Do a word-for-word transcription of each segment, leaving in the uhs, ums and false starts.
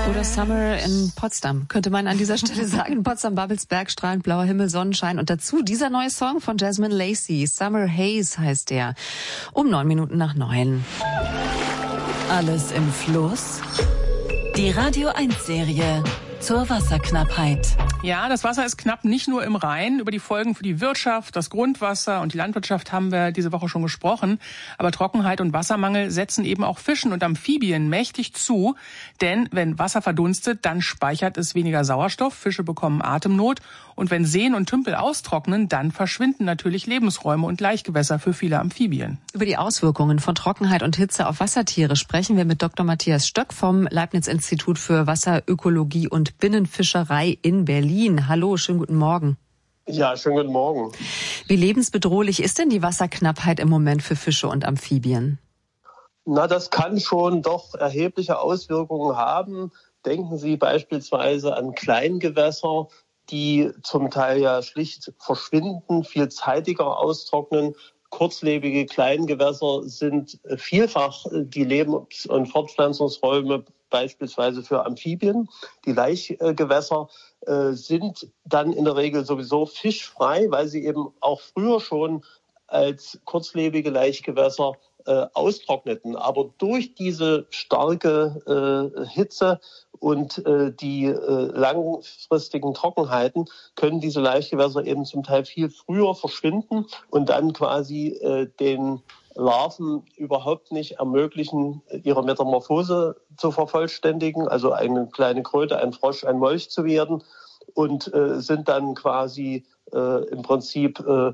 Oder Summer in Potsdam, könnte man an dieser Stelle sagen. Potsdam-Babelsberg, strahlend blauer Himmel, Sonnenschein und dazu dieser neue Song von Jasmine Lacey. Summer Haze heißt der. Um neun Minuten nach neun. Alles im Fluss. Die Radio eins Serie zur Wasserknappheit. Ja, das Wasser ist knapp nicht nur im Rhein. Über die Folgen für die Wirtschaft, das Grundwasser und die Landwirtschaft haben wir diese Woche schon gesprochen. Aber Trockenheit und Wassermangel setzen eben auch Fischen und Amphibien mächtig zu. Denn wenn Wasser verdunstet, dann speichert es weniger Sauerstoff. Fische bekommen Atemnot. Und wenn Seen und Tümpel austrocknen, dann verschwinden natürlich Lebensräume und Laichgewässer für viele Amphibien. Über die Auswirkungen von Trockenheit und Hitze auf Wassertiere sprechen wir mit Doktor Matthias Stöck vom Leibniz-Institut für Wasserökologie und Binnenfischerei in Berlin. Hallo, schönen guten Morgen. Ja, schönen guten Morgen. Wie lebensbedrohlich ist denn die Wasserknappheit im Moment für Fische und Amphibien? Na, das kann schon doch erhebliche Auswirkungen haben. Denken Sie beispielsweise an Kleingewässer, die zum Teil ja schlicht verschwinden, viel zeitiger austrocknen. Kurzlebige Kleingewässer sind vielfach die Lebens- und Fortpflanzungsräume beispielsweise für Amphibien. Die Laichgewässer äh, sind dann in der Regel sowieso fischfrei, weil sie eben auch früher schon als kurzlebige Laichgewässer äh, austrockneten. Aber durch diese starke äh, Hitze und äh, die äh, langfristigen Trockenheiten können diese Laichgewässer eben zum Teil viel früher verschwinden und dann quasi äh, den Larven überhaupt nicht ermöglichen, ihre Metamorphose zu vervollständigen, also eine kleine Kröte, ein Frosch, ein Molch zu werden und äh, sind dann quasi äh, im Prinzip äh,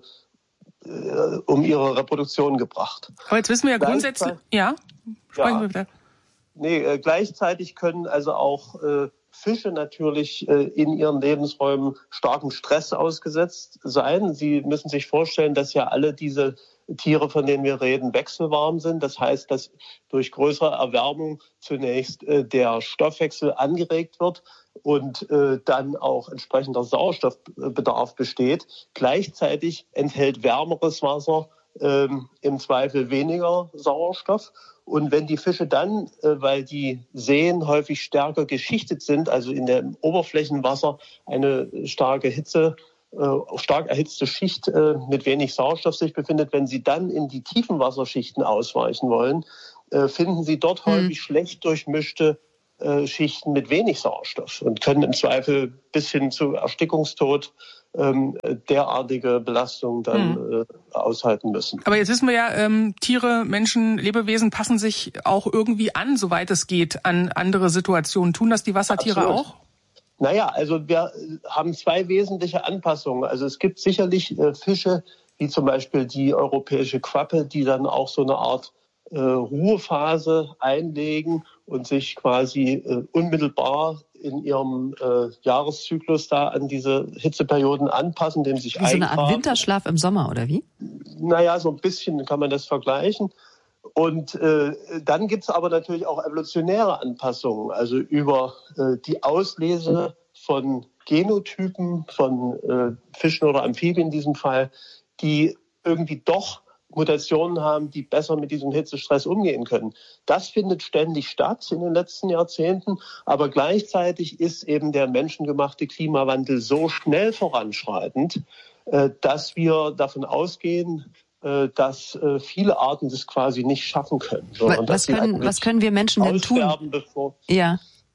äh, um ihre Reproduktion gebracht. Aber jetzt wissen wir ja grundsätzlich, ja, sprechen ja, wir bitte. Nee, äh, gleichzeitig können also auch äh, Fische natürlich äh, in ihren Lebensräumen starkem Stress ausgesetzt sein. Sie müssen sich vorstellen, dass ja alle diese Tiere, von denen wir reden, wechselwarm sind. Das heißt, dass durch größere Erwärmung zunächst äh, der Stoffwechsel angeregt wird und äh, dann auch entsprechender Sauerstoffbedarf besteht. Gleichzeitig enthält wärmeres Wasser äh, im Zweifel weniger Sauerstoff. Und wenn die Fische dann, äh, weil die Seen häufig stärker geschichtet sind, also in dem Oberflächenwasser eine starke Hitze, äh, stark erhitzte Schicht äh, mit wenig Sauerstoff sich befindet, wenn sie dann in die tiefen Wasserschichten ausweichen wollen, äh, finden sie dort hm. häufig schlecht durchmischte äh, Schichten mit wenig Sauerstoff und können im Zweifel bis hin zu Erstickungstod ähm, derartige Belastungen dann hm. äh, aushalten müssen. Aber jetzt wissen wir ja, ähm, Tiere, Menschen, Lebewesen passen sich auch irgendwie an, soweit es geht, an andere Situationen. Tun das die Wassertiere Absolut. auch? Naja, also wir haben zwei wesentliche Anpassungen. Also es gibt sicherlich äh, Fische, wie zum Beispiel die europäische Quappe, die dann auch so eine Art äh, Ruhephase einlegen und sich quasi äh, unmittelbar in ihrem äh, Jahreszyklus da an diese Hitzeperioden anpassen, dem sich wie so eine Art Winterschlaf im Sommer, oder wie? Naja, so ein bisschen kann man das vergleichen. Und äh, dann gibt's aber natürlich auch evolutionäre Anpassungen, also über äh, die Auslese von Genotypen, von äh, Fischen oder Amphibien in diesem Fall, die irgendwie doch Mutationen haben, die besser mit diesem Hitzestress umgehen können. Das findet ständig statt in den letzten Jahrzehnten, aber gleichzeitig ist eben der menschengemachte Klimawandel so schnell voranschreitend, äh, dass wir davon ausgehen, dass viele Arten das quasi nicht schaffen können. Was können, was können wir Menschen denn tun? Bevor, ja.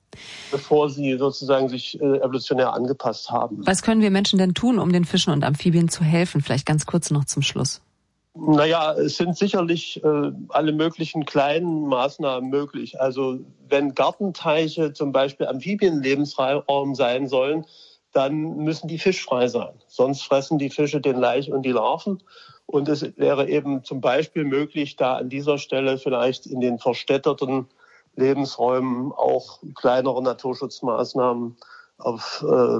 bevor sie sozusagen sich evolutionär angepasst haben. Was können wir Menschen denn tun, um den Fischen und Amphibien zu helfen? Vielleicht ganz kurz noch zum Schluss. Naja, es sind sicherlich äh, alle möglichen kleinen Maßnahmen möglich. Also wenn Gartenteiche zum Beispiel Amphibienlebensraum sein sollen, dann müssen die fischfrei sein. Sonst fressen die Fische den Laich und die Larven. Und es wäre eben zum Beispiel möglich, da an dieser Stelle vielleicht in den verstädterten Lebensräumen auch kleinere Naturschutzmaßnahmen auf äh,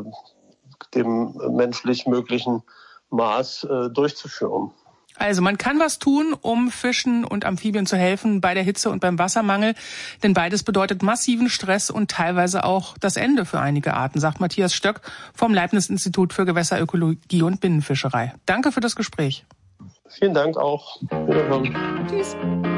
dem menschlich möglichen Maß äh, durchzuführen. Also man kann was tun, um Fischen und Amphibien zu helfen bei der Hitze und beim Wassermangel, denn beides bedeutet massiven Stress und teilweise auch das Ende für einige Arten, sagt Matthias Stöck vom Leibniz-Institut für Gewässerökologie und Binnenfischerei. Danke für das Gespräch. Vielen Dank auch. Wiederhören. Tschüss.